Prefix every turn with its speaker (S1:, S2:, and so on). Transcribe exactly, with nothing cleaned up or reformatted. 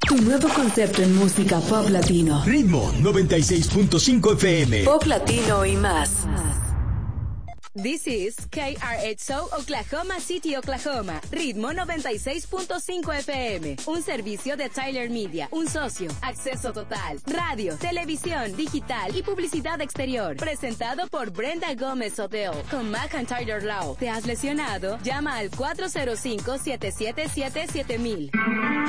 S1: Tu nuevo concepto en música pop latino.
S2: Ritmo noventa y seis punto cinco F M.
S1: Pop latino y más.
S3: This is K R H O Oklahoma City, Oklahoma. Ritmo noventa y seis punto cinco F M. Un servicio de Tyler Media. Un socio. Acceso total. Radio, televisión, digital y publicidad exterior. Presentado por Brenda Gómez Odell. Con McIntyre Law. ¿Te has lesionado? Llama al cuatro cero cinco, siete siete siete, siete mil.